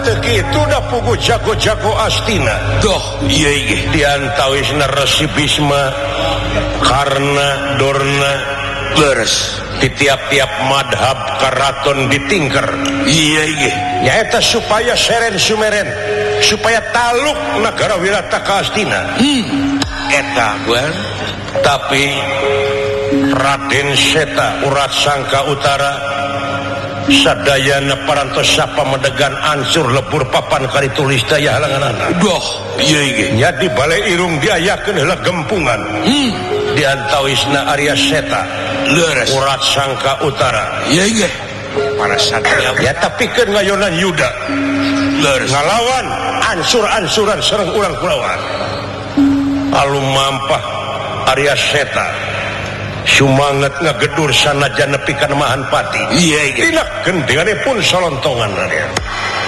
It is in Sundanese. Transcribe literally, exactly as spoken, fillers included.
itu udah pugu jago-jago Astina doh iya iya diantawisna Resi Bisma karena Dorna leres di tiap-tiap madhab karaton ditingker iya iya nyaeta supaya seren sumeren supaya taluk negara wirata ka Astina hmm eta gua tapi Raden Seta Urat Sangka Utara sadayana parantos sapa medegan ansur lebur papan kali tulis daya halanganana doh iya iya nya di balai irung diayakeun heula gempungan hmm diantawisna Arya Seta leres Urat Sangka Utara iya iya para satria ya tapi keun ngayonan Yuda leres ngalawan ansur-ansuran sareng urang kulawan alu mampah Arya Seta sumanget ngagedur sanajan nepi ka nemahan pati iya iya dina gendengane pun solontongan Arya